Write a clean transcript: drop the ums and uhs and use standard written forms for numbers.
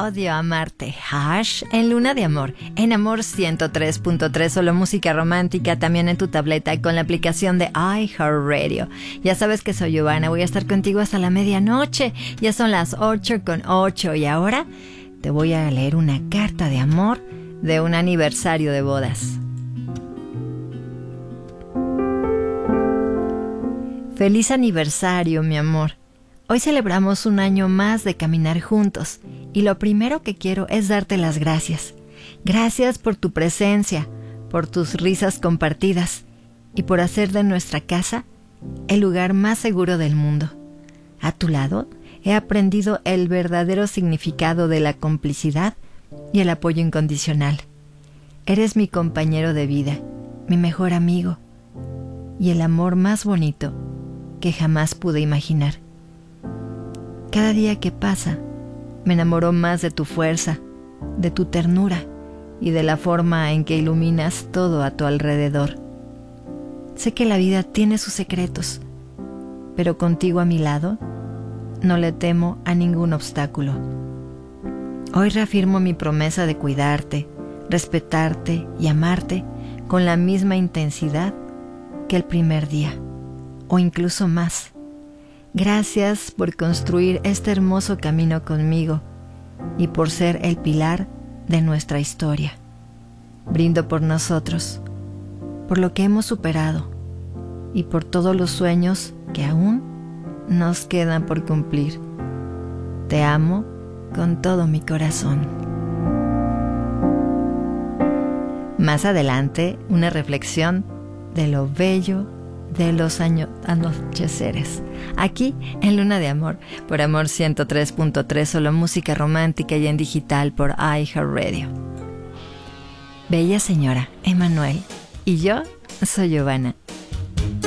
odio amarte. Hash en Luna de Amor. En Amor 103.3, solo música romántica, también en tu tableta con la aplicación de iHeartRadio. Ya sabes que soy Giovanna, voy a estar contigo hasta la medianoche. Ya son las 8:08 y ahora te voy a leer una carta de amor de un aniversario de bodas. Feliz aniversario, mi amor. Hoy celebramos un año más de caminar juntos y lo primero que quiero es darte las gracias. Gracias por tu presencia, por tus risas compartidas y por hacer de nuestra casa el lugar más seguro del mundo. A tu lado he aprendido el verdadero significado de la complicidad y el apoyo incondicional. Eres mi compañero de vida, mi mejor amigo y el amor más bonito que jamás pude imaginar. Cada día que pasa, me enamoro más de tu fuerza, de tu ternura y de la forma en que iluminas todo a tu alrededor. Sé que la vida tiene sus secretos, pero contigo a mi lado, no le temo a ningún obstáculo. Hoy reafirmo mi promesa de cuidarte, respetarte y amarte con la misma intensidad que el primer día, o incluso más. Gracias por construir este hermoso camino conmigo y por ser el pilar de nuestra historia. Brindo por nosotros, por lo que hemos superado y por todos los sueños que aún nos quedan por cumplir. Te amo con todo mi corazón. Más adelante, una reflexión de lo bello de los anocheceres, aquí en Luna de Amor, por Amor 103.3, solo música romántica y en digital por iHeartRadio. Bella señora, Emanuel, y yo soy Giovanna.